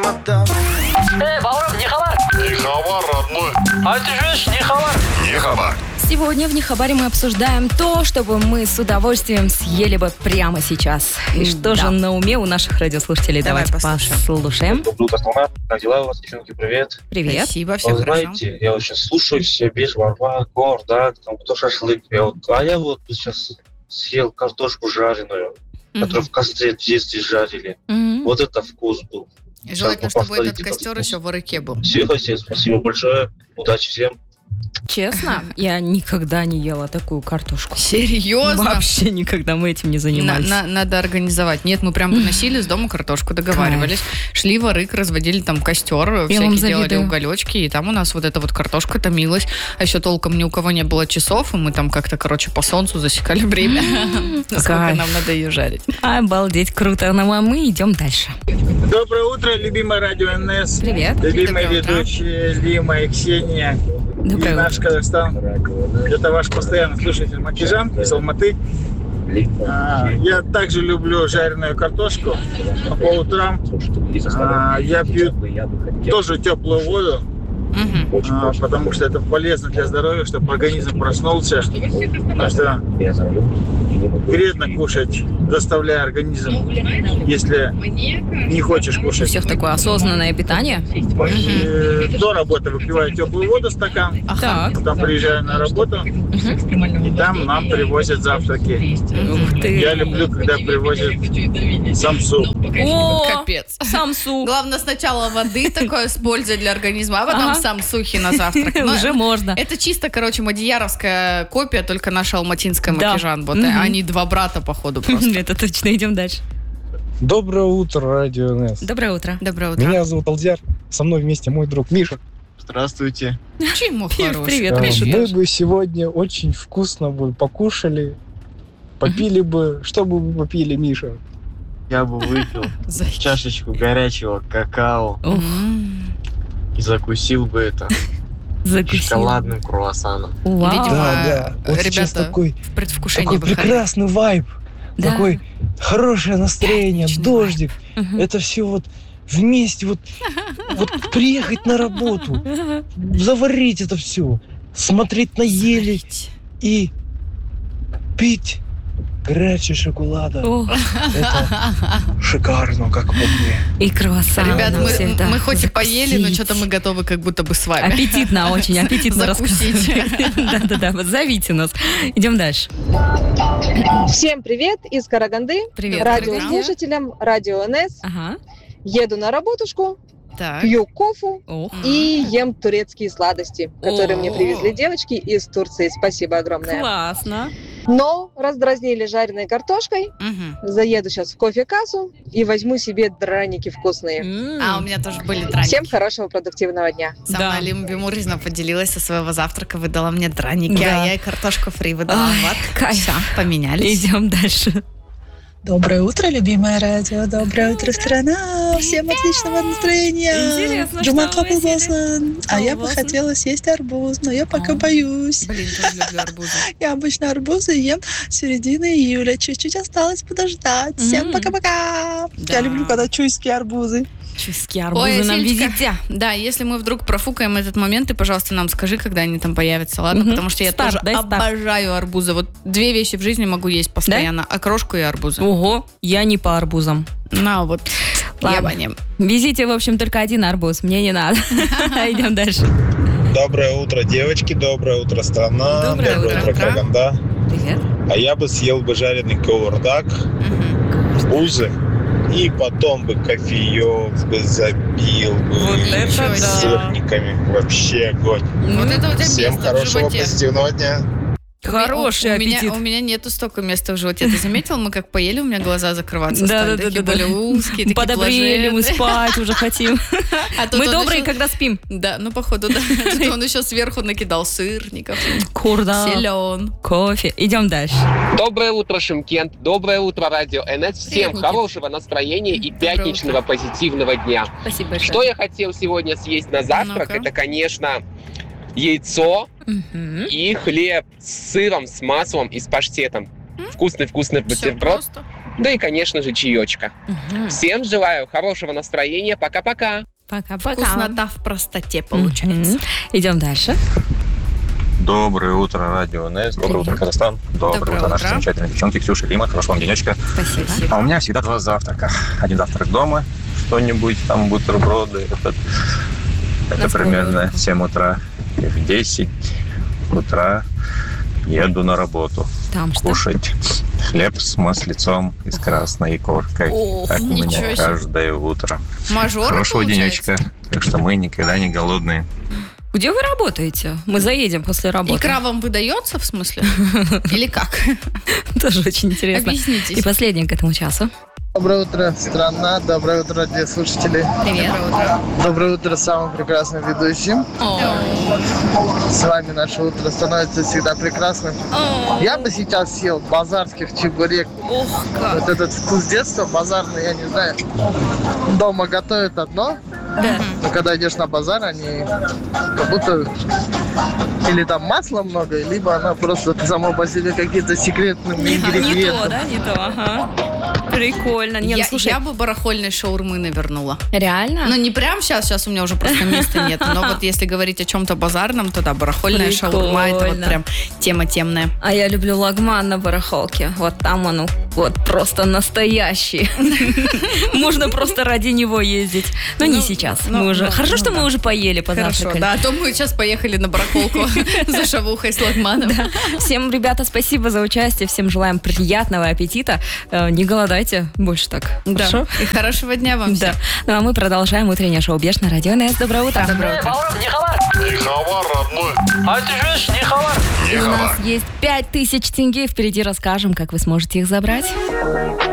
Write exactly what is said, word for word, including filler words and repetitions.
Эй, Бауров, не хабар? Не хабар, родной. А ты живешь, не хабар? Не хабар. Сегодня в Нехабаре мы обсуждаем то, чтобы мы с удовольствием съели бы прямо сейчас. И что Да. же на уме у наших радиослушателей? Давай Давайте послушаем. послушаем. Доброе утро, страна. Как дела у вас, девчонки? Привет. Привет. Спасибо, все Вот хорошо. знаете, я вот сейчас слушаю все, без варва, кор, да, там кто шашлык. Я вот, а я вот сейчас съел картошку жареную, Мгм. которую в костре в детстве жарили. Мгм. Вот это вкус был. Желательно, Сейчас чтобы этот повторите, костер как еще в Арыке был. Все, всем спасибо большое. Удачи всем. Честно, я никогда не ела такую картошку. Серьезно? Вообще никогда мы этим не На- занимались. на- надо организовать. Нет, мы прям выносили с дома картошку, договаривались. Шли в Арык, разводили там костер, Я всякие вам делали завидую. уголечки, и там у нас вот эта вот картошка томилась. А еще толком ни у кого не было часов, и мы там как-то, короче, по солнцу засекали время, насколько Кайф. нам надо ее жарить. Обалдеть, круто. Ну а мы идем дальше. Доброе утро, любимое радио эн эс. Привет. Любимые Доброе утро. ведущие Лима и Ксения. И Доброе наш утро. Казахстан. Это ваш постоянный слушатель Макижан из Алматы. А, я также люблю жареную картошку. Но по утрам а, я пью тоже теплую воду, Мгм. а, потому что это полезно для здоровья, чтобы организм проснулся. Потому что вредно кушать, заставляя организм, если не хочешь У кушать. всех такое осознанное питание. Э, До работы выпиваю теплую воду, стакан. Так. Потом приезжаю на работу, и там нам привозят завтраки. Ух ты. Я люблю, когда привозят самсу. О, Капец. самсу. Главное, сначала воды такое с пользой для организма, а потом Ага. самсухи на завтрак. Но Уже можно. Это чисто, короче, мадияровская копия, только наша алматинская Да. макижан. Вот, Мгм. они два брата, походу, просто. Это точно. Идем дальше. Доброе утро, радио эн эс. Доброе утро. Доброе утро. Меня зовут Алдияр, со мной вместе мой друг Миша. Здравствуйте. Чему хороший? Привет, Э, Миша. Мы бы сегодня очень вкусно бы покушали, попили бы. Что бы вы попили, Миша? Я бы выпил Зачем? чашечку горячего какао Ух, М. и закусил бы это закусил. шоколадным круассаном. Вау. Видимо, да, да. Вот сейчас ребята такой, в предвкушении такой выходили. прекрасный вайб, Да. такой хорошее настроение, Пятничный дождик. Мгм. Это все вот вместе, вот, вот приехать на работу, заварить это все, смотреть на ели Смотрите. и пить горячий шоколада. О, Это шикарно, как по мне. и круассан. Ребят, мы, всегда. мы хоть и поели, но Закусить. что-то мы готовы как будто бы с вами. Аппетитно очень, аппетитно Закусить. рассказать. Да-да-да, вот зовите нас. Идем дальше. Всем привет из Караганды, Привет. радиослушателям Радио эн эс. Ага. Еду на работушку, Так. пью кофе Ох. и ем турецкие сладости, которые О. мне привезли девочки из Турции. Спасибо огромное. Классно. Но раздразнили жареной картошкой. Мгм. Заеду сейчас в кофе-кассу и возьму себе драники вкусные. М. А у меня тоже были драники. Всем хорошего продуктивного дня. Со Да. мной Лима Бимурзина поделилась со своего завтрака, выдала мне драники, Да. а я и картошку фри выдала. Ай, Вот, кайф. всё, поменялись. Идем дальше. Доброе утро, любимое радио. Доброе утро, страна. Всем отличного настроения. Интересно, Джумат что вы Капыл болсын. А я бы Болсын. хотела съесть арбуз, но я пока О. боюсь. Блин, тоже люблю арбузы. Я обычно арбузы ем с середины июля. Чуть-чуть осталось подождать. Всем М. пока-пока. Да. Я люблю, когда чуйские арбузы. Чувские арбузы Ой, нам Сенечка, везите. Да, если мы вдруг профукаем этот момент, ты, пожалуйста, нам скажи, когда они там появятся, ладно? Мгм. Потому что я Старт, тоже дай старт. обожаю арбузы. Вот две вещи в жизни могу есть постоянно. Окрошку и арбузы. Ого, я не по арбузам. На вот, Ладно. ебанем. Везите, в общем, только один арбуз. Мне не надо. Идем дальше. Доброе утро, девочки, доброе утро, страна, Доброе утро. Караганда. Привет. А я бы съел бы жареный кавардак, Мгм. узы, и потом бы кофеек бы забил бы. Вот и это с да. сырниками. Вообще огонь. Вот это у тебя Всем место в хорошего, животе. позитивного дня. Хороший у, меня, аппетит. у меня нету столько места в животе. Ты заметил, мы как поели, у меня глаза закрываться стали. Да-да-да-да-да. Такие более узкие, такие Подобрели, мы блаженные. спать уже хотим. А тут Мы он добрые, еще- когда спим. Да, ну походу, да. Тут он еще сверху накидал сырников. Курда. Силен. Кофе. Идем дальше. Доброе утро, Шымкент. Доброе утро, Радио эн эс. Всем Привет, хорошего настроения и Доброе пятничного позитивного дня. Спасибо большое. Что я хотел сегодня съесть на завтрак? Ну-ка. Это, конечно, яйцо Мгм. и хлеб с сыром, с маслом и с паштетом. Вкусный-вкусный Все бутерброд. просто. да и, конечно же, чаечка. Мгм. Всем желаю хорошего настроения. Пока-пока. Пока-пока. Вкуснота в простоте получается. Мгм. Идем дальше. Доброе утро, радио НС. Доброе утро, Казахстан. Доброе, Доброе утро, наши утро. замечательные девчонки, Ксюша, Рима. Хорошего вам денечка. Спасибо. А у меня всегда два завтрака. Один завтрак дома, что-нибудь, там бутерброды. Это, это На примерно сковородку. в семь утра. И в десять утра еду на работу. Там что? Кушать хлеб с маслицом и с красной икоркой. Ох, так у ничего меня себе. каждое утро. Мажор, Хорошего получается? денечка. Так что мы никогда не голодные. Где вы работаете? Мы заедем после работы. Икра вам выдается, в смысле? Или как? Тоже очень интересно. И Объяснитесь. последний к этому часу. Доброе утро, страна. Доброе утро, радиослушатели. Привет. Доброе утро самым прекрасным ведущим. С вами наше утро становится всегда прекрасным. Я бы сейчас съел базарских чебурек. Ох, как. Вот этот вкус детства базарный, я не знаю. Дома готовят одно, Да. но когда идешь на базар, они как будто или там масла много, либо она просто сама по себе какие-то секретные Не, не то, ингредиенты. да? Не то, ага. Прикольно. Не, ну, Я, слушай, я бы барахольной шаурмы навернула. реально? Ну, не прям сейчас, сейчас у меня уже просто места нет. Но вот если говорить о чем-то базарном, то да, барахольная шаурма, это вот Прикольно. прям тема темная. А я люблю лагман на барахолке. Вот там он вот просто настоящий. Можно просто ради него ездить. Но не Ну, сейчас. ну, Мы уже. ну, Хорошо, ну что да. мы уже поели, Хорошо, позавтракали. да, а то мы сейчас поехали на барахолку за шавухой с лагманом. Всем, ребята, спасибо за участие. Всем желаем приятного аппетита. Э, Не голодайте больше так. Да. Хорошо? И хорошего дня вам Да. всем. Ну а мы продолжаем утреннее шоу «Беш» на радио НС. Доброе утро. Доброе утро. Баур, Нихавар. Нихавар, родной. А ты же видишь, Нихавар. И у нас есть пять тысяч тенге. Впереди расскажем, как вы сможете их забрать.